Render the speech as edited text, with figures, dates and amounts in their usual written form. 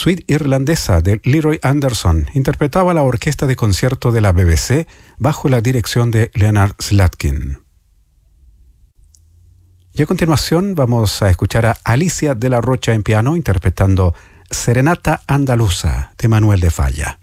Suite irlandesa de Leroy Anderson interpretaba la orquesta de concierto de la BBC bajo la dirección de Leonard Slatkin. Y a continuación vamos a escuchar a Alicia de la Rocha en piano interpretando Serenata Andaluza de Manuel de Falla.